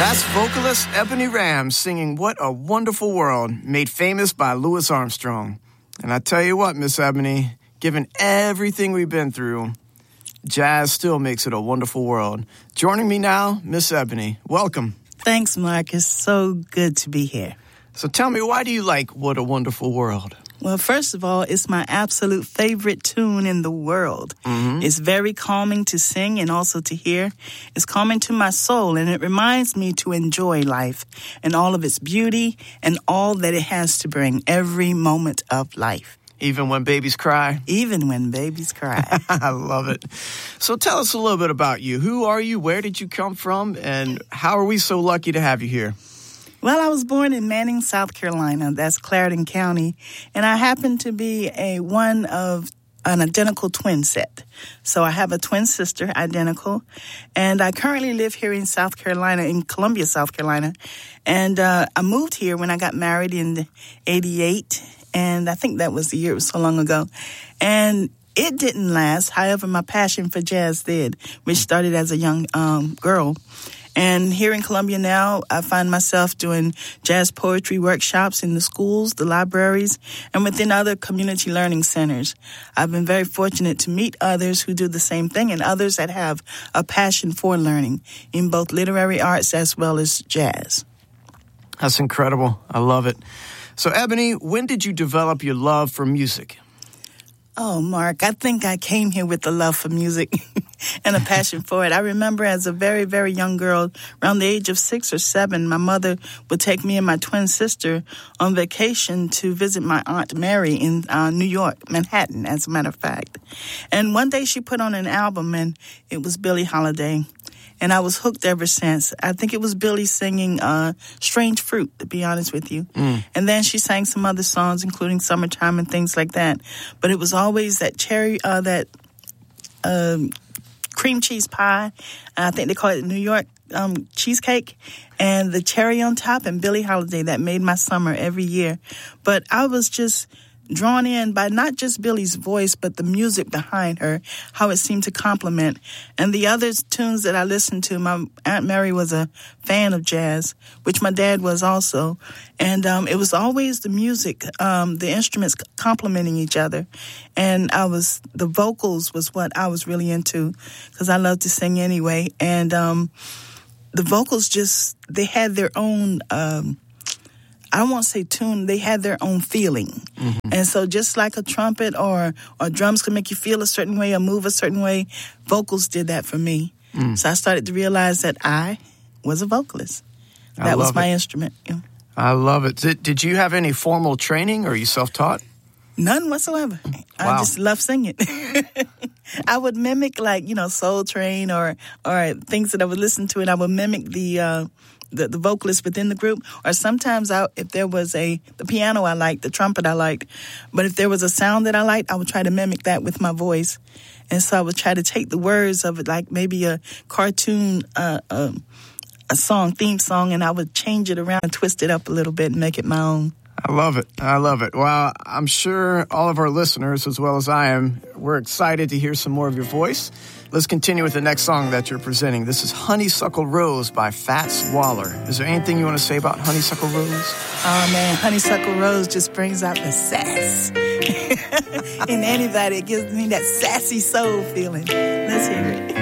That's vocalist Ebony Ram singing What a Wonderful World, made famous by Louis Armstrong. And I tell you what, Miss Ebony, given everything we've been through, jazz still makes it a wonderful world. Joining me now, Miss Ebony. Welcome. Thanks, Mark. It's so good to be here. So tell me, why do you like What a Wonderful World? Well, first of all, it's my absolute favorite tune in the world. Mm-hmm. It's very calming to sing and also to hear. It's calming to my soul, and it reminds me to enjoy life and all of its beauty and all that it has to bring every moment of life. Even when babies cry? Even when babies cry. I love it. So tell us a little bit about you. Who are you? Where did you come from? And how are we so lucky to have you here? Well, I was born in Manning, South Carolina. That's Clarendon County. And I happen to be one of an identical twin set. So I have a twin sister, identical. And I currently live here in South Carolina, in Columbia, South Carolina. And I moved here when I got married in '88. And I think that was the year, it was so long ago. And it didn't last. However, my passion for jazz did, which started as a young girl. And here in Columbia now, I find myself doing jazz poetry workshops in the schools, the libraries, and within other community learning centers. I've been very fortunate to meet others who do the same thing and others that have a passion for learning in both literary arts as well as jazz. That's incredible. I love it. So, Ebony, when did you develop your love for music? Oh, Mark, I think I came here with a love for music and a passion for it. I remember as a very, very young girl, around the age of 6 or 7, my mother would take me and my twin sister on vacation to visit my Aunt Mary in New York, Manhattan, as a matter of fact. And one day she put on an album, and it was Billie Holiday. And I was hooked ever since. I think it was Billie singing Strange Fruit, to be honest with you. And then she sang some other songs, including Summertime and things like that. But it was always that cream cheese pie. I think they call it New York cheesecake. And the cherry on top and Billie Holiday that made my summer every year. But I was just drawn in by not just Billie's voice, but the music behind her, how it seemed to complement. And the other tunes that I listened to, my Aunt Mary was a fan of jazz, which my dad was also. And it was always the music, the instruments complementing each other. And the vocals was what I was really into, because I love to sing anyway. And the vocals they had their own I won't say tune, they had their own feeling. Mm-hmm. And so just like a trumpet or drums can make you feel a certain way or move a certain way, vocals did that for me. So I started to realize that I was a vocalist. That was my instrument. Yeah. I love it. Did you have any formal training, or are you self-taught? None whatsoever. Wow. I just love singing. I would mimic Soul Train or things that I would listen to, and I would mimic the vocalist within the group, or sometimes if there was the piano I liked, the trumpet I liked, but if there was a sound that I liked, I would try to mimic that with my voice. And so I would try to take the words of it, like maybe a cartoon, a theme song, and I would change it around and twist it up a little bit and make it my own. I love it. I love it. Well, I'm sure all of our listeners, as well as I am, we're excited to hear some more of your voice. Let's continue with the next song that you're presenting. This is Honeysuckle Rose by Fats Waller. Is there anything you want to say about Honeysuckle Rose? Oh, man, Honeysuckle Rose just brings out the sass. In anybody, it gives me that sassy soul feeling. Let's hear it.